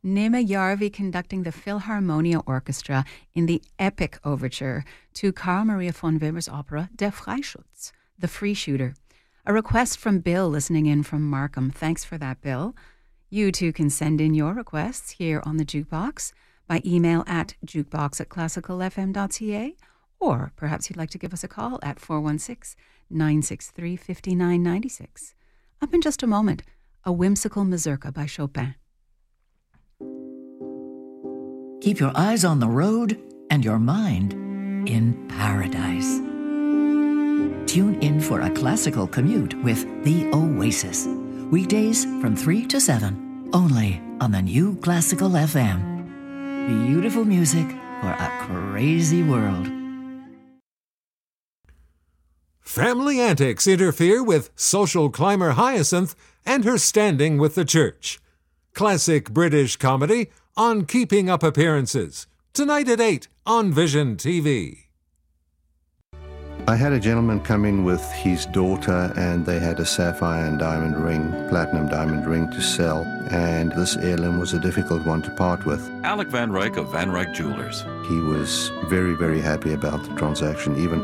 Nima Yarvi conducting the Philharmonia Orchestra in the epic overture to Carl Maria von Weber's opera Der Freischütz, The Free Shooter. A request from Bill listening in from Markham. Thanks for that, Bill. You too can send in your requests here on the Jukebox by email at jukebox@classicalfm.ca, or perhaps you'd like to give us a call at 416-963-5996. Up in just a moment, a whimsical mazurka by Chopin. Keep your eyes on the road and your mind in paradise. Tune in for a classical commute with The Oasis. Weekdays from 3 to 7, only on the new Classical FM. Beautiful music for a crazy world. Family antics interfere with social climber Hyacinth and her standing with the church. Classic British comedy on Keeping Up Appearances. Tonight at 8 on Vision TV. I had a gentleman come in with his daughter and they had a sapphire and diamond ring, platinum diamond ring to sell, and this heirloom was a difficult one to part with. Alec Van Ryk of Van Ryk Jewelers. He was very, very happy about the transaction, even